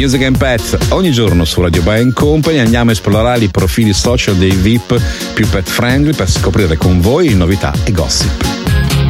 Music and Pets ogni giorno su Radio Band Company. Andiamo a esplorare i profili social dei VIP più pet friendly per scoprire con voi novità e gossip.